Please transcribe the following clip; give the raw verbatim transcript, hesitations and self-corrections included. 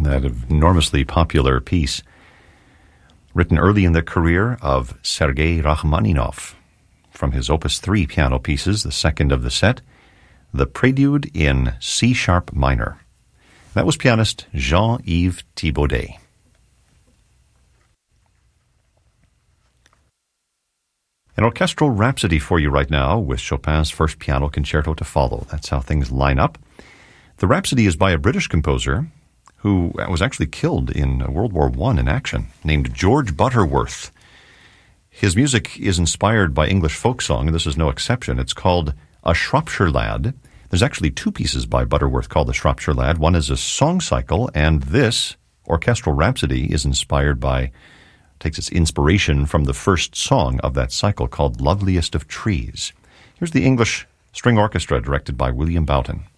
that enormously popular piece, written early in the career of Sergei Rachmaninoff, from his Opus three piano pieces, the second of the set, the Prelude in C-sharp minor. That was pianist Jean-Yves Thibaudet. An orchestral rhapsody for you right now with Chopin's first piano concerto to follow. That's how things line up. The Rhapsody is by a British composer who was actually killed in World War One in action, named George Butterworth. His music is inspired by English folk song, and this is no exception. It's called A Shropshire Lad. There's actually two pieces by Butterworth called The Shropshire Lad. One is a song cycle, and this orchestral rhapsody is inspired by, takes its inspiration from the first song of that cycle called Loveliest of Trees. Here's the English String Orchestra directed by William Boughton.